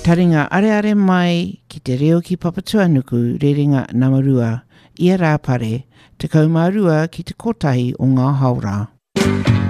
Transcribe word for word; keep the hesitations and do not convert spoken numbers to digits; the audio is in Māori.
Taringa are are mai ki te reo ki Papatuanuku rerenga Namarua i a rāpare te kaumarua ki te kotahi o ngā haura.